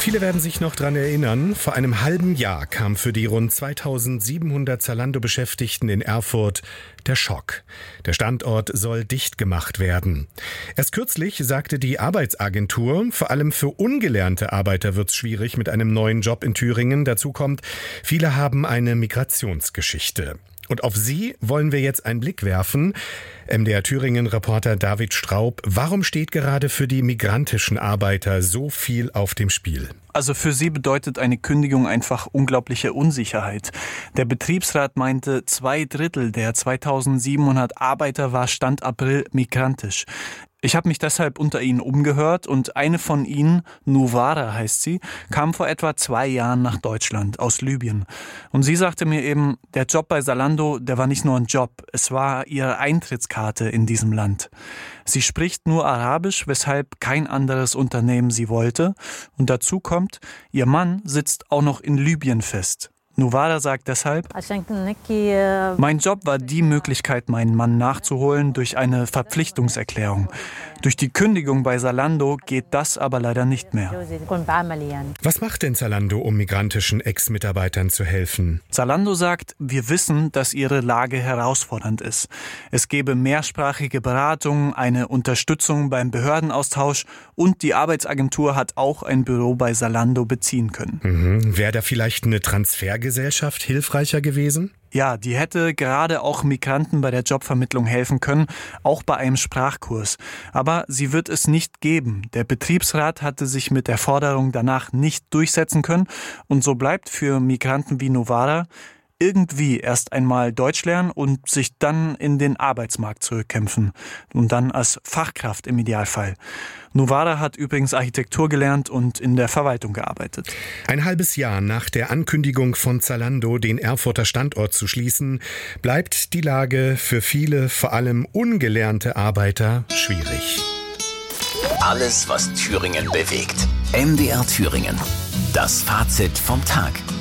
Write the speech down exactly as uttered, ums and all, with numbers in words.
Viele werden sich noch daran erinnern, vor einem halben Jahr kam für die rund zweitausendsiebenhundert Zalando-Beschäftigten in Erfurt der Schock. Der Standort soll dicht gemacht werden. Erst kürzlich sagte die Arbeitsagentur, vor allem für ungelernte Arbeiter wird es schwierig mit einem neuen Job in Thüringen. Dazu kommt, viele haben eine Migrationsgeschichte. Und auf sie wollen wir jetzt einen Blick werfen. M D R Thüringen-Reporter David Straub, warum steht gerade für die migrantischen Arbeiter so viel auf dem Spiel? Also für sie bedeutet eine Kündigung einfach unglaubliche Unsicherheit. Der Betriebsrat meinte, zwei Drittel der zweitausendsiebenhundert Arbeiter war Stand April migrantisch. Ich habe mich deshalb unter ihnen umgehört und eine von ihnen, Nuvara heißt sie, kam vor etwa zwei Jahren nach Deutschland aus Libyen. Und sie sagte mir eben, der Job bei Zalando, der war nicht nur ein Job, es war ihre Eintrittskarte in diesem Land. Sie spricht nur Arabisch, weshalb kein anderes Unternehmen sie wollte. Und dazu kommt, ihr Mann sitzt auch noch in Libyen fest. Nuvara sagt deshalb, mein Job war die Möglichkeit, meinen Mann nachzuholen durch eine Verpflichtungserklärung. Durch die Kündigung bei Zalando geht das aber leider nicht mehr. Was macht denn Zalando, um migrantischen Ex-Mitarbeitern zu helfen? Zalando sagt, wir wissen, dass ihre Lage herausfordernd ist. Es gebe mehrsprachige Beratung, eine Unterstützung beim Behördenaustausch und die Arbeitsagentur hat auch ein Büro bei Zalando beziehen können. Mhm. Wäre da vielleicht eine Transfergesellschaft hilfreicher gewesen? Ja, die hätte gerade auch Migranten bei der Jobvermittlung helfen können, auch bei einem Sprachkurs. Aber sie wird es nicht geben. Der Betriebsrat hatte sich mit der Forderung danach nicht durchsetzen können. Und so bleibt für Migranten wie Nuvara irgendwie erst einmal Deutsch lernen und sich dann in den Arbeitsmarkt zurückkämpfen. Und dann als Fachkraft im Idealfall. Nuvara hat übrigens Architektur gelernt und in der Verwaltung gearbeitet. Ein halbes Jahr nach der Ankündigung von Zalando, den Erfurter Standort zu schließen, bleibt die Lage für viele, vor allem ungelernte Arbeiter, schwierig. Alles, was Thüringen bewegt. M D R Thüringen. Das Fazit vom Tag.